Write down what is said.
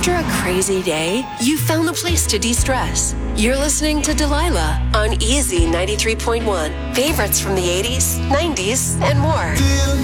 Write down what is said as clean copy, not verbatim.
After a crazy day, you found the place to de-stress. You're listening to Delilah on Easy 93.1. Favorites from the 80s, 90s, and more.